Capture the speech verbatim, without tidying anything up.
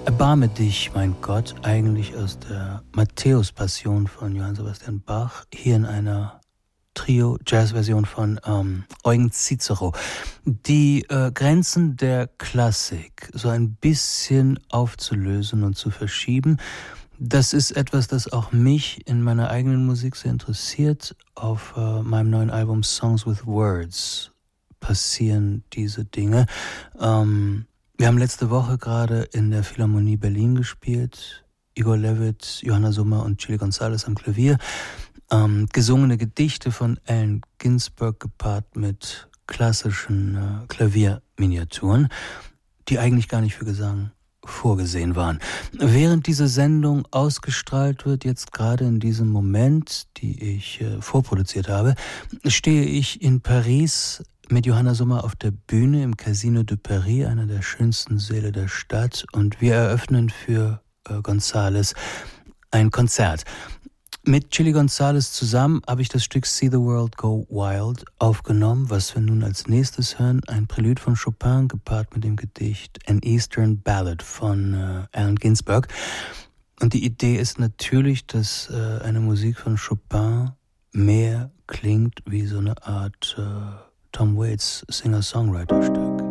Erbarme dich, mein Gott, eigentlich aus der Matthäus-Passion von Johann Sebastian Bach, hier in einer Trio-Jazz-Version von ähm, Eugen Cicero. Die äh, Grenzen der Klassik so ein bisschen aufzulösen und zu verschieben, das ist etwas, das auch mich in meiner eigenen Musik sehr interessiert. Auf äh, meinem neuen Album Songs with Words passieren diese Dinge. Ähm, Wir haben letzte Woche gerade in der Philharmonie Berlin gespielt. Igor Levit, Johanna Summer und Chili González am Klavier. Ähm, gesungene Gedichte von Allen Ginsberg gepaart mit klassischen äh, Klavierminiaturen, die eigentlich gar nicht für Gesang vorgesehen waren. Während diese Sendung ausgestrahlt wird, jetzt gerade in diesem Moment, die ich äh, vorproduziert habe, stehe ich in Paris mit Johanna Summer auf der Bühne im Casino de Paris, einer der schönsten Säle der Stadt, und wir eröffnen für äh, González ein Konzert. Mit Chili González zusammen habe ich das Stück See the World Go Wild aufgenommen, was wir nun als nächstes hören, ein Prälude von Chopin gepaart mit dem Gedicht An Eastern Ballad von äh, Allen Ginsberg. Und die Idee ist natürlich, dass äh, eine Musik von Chopin mehr klingt wie so eine Art äh, Tom Waits Singer-Songwriter-Stück.